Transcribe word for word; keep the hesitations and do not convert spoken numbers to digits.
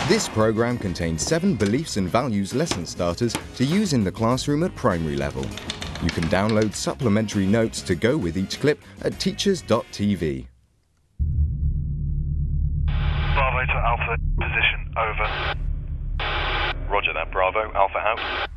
This program contains seven beliefs and values lesson starters to use in the classroom at primary level. You can download supplementary notes to go with each clip at teachers dot t v. Bravo to Alpha, position, over. Roger that, Bravo. Alpha out.